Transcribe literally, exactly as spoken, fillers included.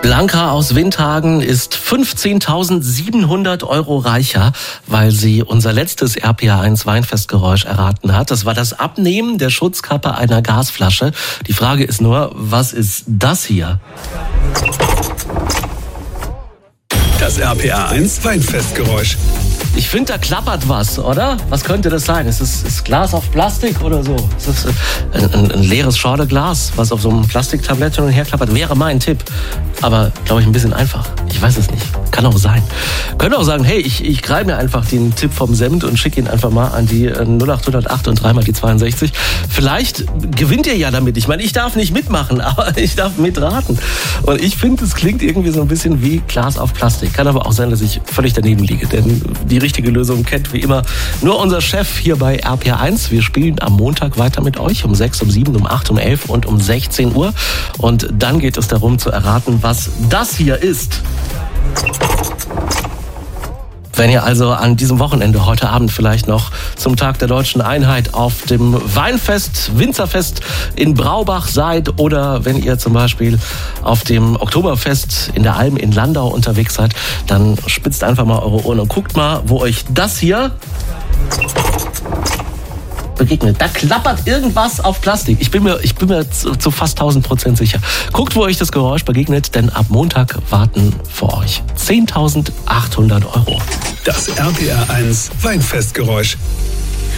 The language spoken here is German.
Blanca aus Windhagen ist fünfzehntausendsiebenhundert Euro reicher, weil sie unser letztes R P R eins Weinfestgeräusch erraten hat. Das war das Abnehmen der Schutzkappe einer Gasflasche. Die Frage ist nur, was ist das hier? Das R P R eins Weinfestgeräusch. Ich finde, da klappert was, oder? Was könnte das sein? Ist es ist Glas auf Plastik oder so? Ist das ein, ein, ein leeres Schorleglas, was auf so einem Plastiktablett hin und her klappert? Wäre mein Tipp. Aber, glaube ich, ein bisschen einfach. Ich weiß es nicht. Kann auch sein. Könnt auch sagen, hey, ich, ich greife mir einfach den Tipp vom Senf und schicke ihn einfach mal an die null acht null acht und dreimal die zweiundsechzig. Vielleicht gewinnt ihr ja damit. Ich meine, ich darf nicht mitmachen, aber ich darf mitraten. Und ich finde, es klingt irgendwie so ein bisschen wie Glas auf Plastik. Kann aber auch sein, dass ich völlig daneben liege. Denn die richtige Lösung kennt wie immer nur unser Chef hier bei R P R eins. Wir spielen am Montag weiter mit euch um sechs, um sieben, um acht, um elf und um sechzehn Uhr. Und dann geht es darum zu erraten, was das hier ist. Wenn ihr also an diesem Wochenende, heute Abend vielleicht noch zum Tag der Deutschen Einheit auf dem Weinfest, Winzerfest in Braubach seid oder wenn ihr zum Beispiel auf dem Oktoberfest in der Alm in Landau unterwegs seid, dann spitzt einfach mal eure Ohren und guckt mal, wo euch das hier begegnet. Da klappert irgendwas auf Plastik. Ich bin mir, ich bin mir zu, zu fast tausend Prozent sicher. Guckt, wo euch das Geräusch begegnet, denn ab Montag warten vor euch zehntausendachthundert Euro. Das R P R eins Weinfestgeräusch.